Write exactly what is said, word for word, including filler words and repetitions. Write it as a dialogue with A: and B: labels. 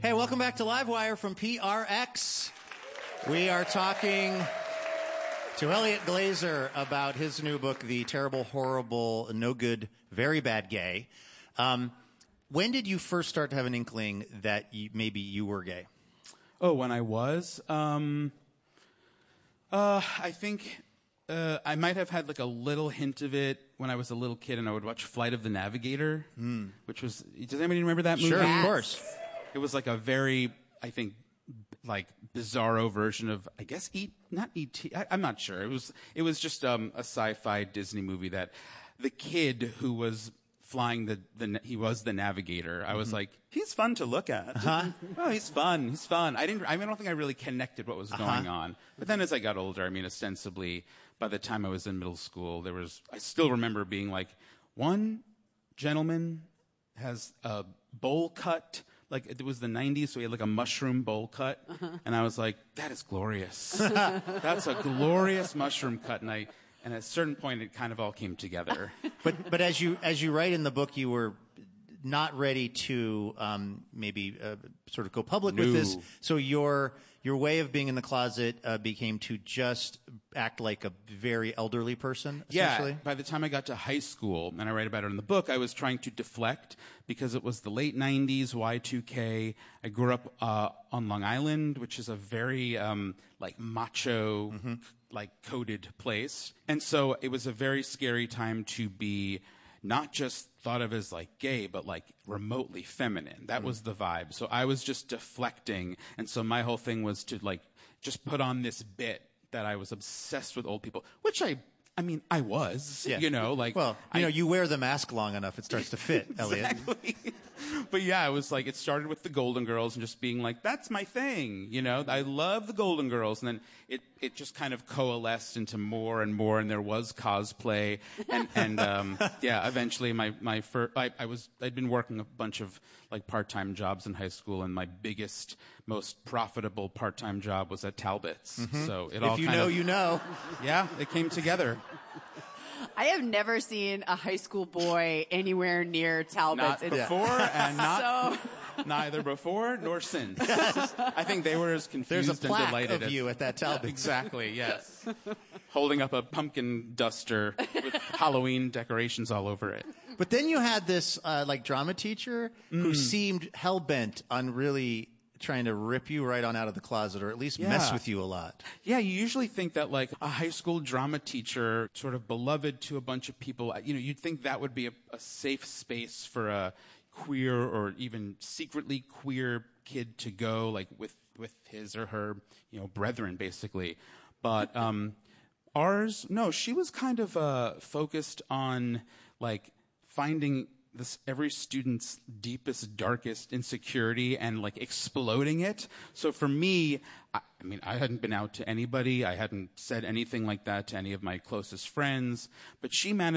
A: Hey, welcome back to Livewire from P R X. We are talking to Elliot Glazer about his new book, The Terrible, Horrible, No Good, Very Bad Gay. Um, when did you first start to have an inkling that you, maybe you were gay?
B: Oh, when I was? Um, uh, I think uh, I might have had like a little hint of it when I was a little kid and I would watch Flight of the Navigator, mm. which was, does anybody remember that movie?
A: Sure,
C: Yes.
A: of course.
B: It was like a very, I think, like bizarro version of, I guess, E. Not E T. I, I'm not sure. It was. It was just um, a sci-fi Disney movie that the kid who was flying the, the he was the navigator. I was mm-hmm. like, he's fun to look at. Uh-huh. Oh, he's fun. He's fun. I didn't. I, mean, I don't think I really connected what was uh-huh. going on. But then as I got older, I mean, ostensibly, by the time I was in middle school, there was. I still remember being like, one gentleman has a bowl cut. Like, it was the nineties, so he had like a mushroom bowl cut. Uh-huh. And I was like, that is glorious. That's a glorious mushroom cut. And I, and at a certain point, it kind of all came together.
A: But, but as you, as you write in the book, you were not ready to, um, maybe, uh, sort of go public
B: no.
A: with this. So your, your way of being in the closet, uh, became to just act like a very elderly person, essentially?
B: Yeah. By the time I got to high school, and I write about it in the book, I was trying to deflect because it was the late nineties, Y two K. I grew up, uh, on Long Island, which is a very, um, like macho, mm-hmm. like coded place. And so it was a very scary time to be not just thought of as like gay, but like remotely feminine. That was the vibe. So I was just deflecting. And so my whole thing was to like just put on this bit that I was obsessed with old people, which I, I mean, I was, yeah. you know, like.
A: Well, you
B: I,
A: know, you wear the mask long enough, it starts to fit,
B: exactly.
A: Elliot.
B: But yeah, it was like, it started with the Golden Girls and just being like, that's my thing, you know, I love the Golden Girls. And then it, it just kind of coalesced into more and more, and there was cosplay. And, and, um, yeah, eventually my, my first, I, I was, I'd been working a bunch of like part-time jobs in high school, and my biggest, most profitable part-time job was at Talbot's. Mm-hmm. So it
A: if
B: all
A: you
B: kind
A: know,
B: of,
A: you know.
B: Yeah, it came together.
C: I have never seen a high school boy anywhere near Talbot's.
B: Not before and not
C: so...
B: neither before nor since. I think they were as confused
A: There's a
B: and
A: plaque
B: delighted
A: of
B: as,
A: you at that Talbot's.
B: Exactly, yes. Holding up a pumpkin duster with Halloween decorations all over it.
A: But then you had this uh, like drama teacher
B: mm.
A: who seemed hell-bent on really trying to rip you right on out of the closet, or at least
B: yeah.
A: mess with you a lot.
B: Yeah, you usually think that like a high school drama teacher, sort of beloved to a bunch of people, you know, you'd think that would be a, a safe space for a queer or even secretly queer kid to go, like with, with his or her, you know, brethren, basically. But um, ours, no, she was kind of uh, focused on like finding this every student's deepest, darkest insecurity and like exploding it. So for me, I, I mean, I hadn't been out to anybody. I hadn't said anything like that to any of my closest friends, but she managed